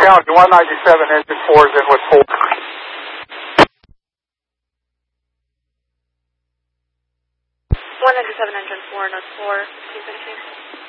County, 197 engine 4 is in with 4. 197 engine 4, note 4, 1515.